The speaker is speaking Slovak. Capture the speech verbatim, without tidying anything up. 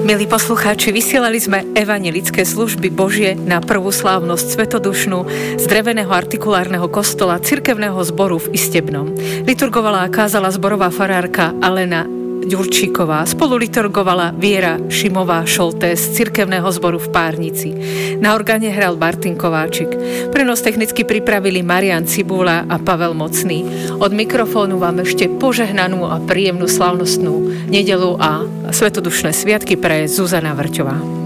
Milí poslucháči, vysielali sme evanjelické služby Božie na prvú slávnosť svetodušnú z dreveného artikulárneho kostola cirkevného zboru v Istebnom. Liturgovala a kázala zborová farárka Alena Ďurčíková. Spolu liturgovala Viera Šimová Šolté z cirkevného zboru v Párnici. Na orgáne hral Martin Kováčik. Prenos technicky pripravili Marián Cibula a Pavel Mocný. Od mikrofónu vám ešte požehnanú a príjemnú slávnostnú nedeľu a svetodušné sviatky praje Zuzana Vrťová.